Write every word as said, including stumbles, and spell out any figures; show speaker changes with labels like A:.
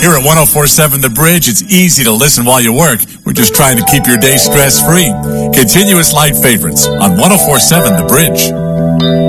A: Here at one oh four point seven The Bridge, it's easy to listen while you work. We're just trying to keep your day stress-free. Continuous light favorites on one oh four point seven The Bridge.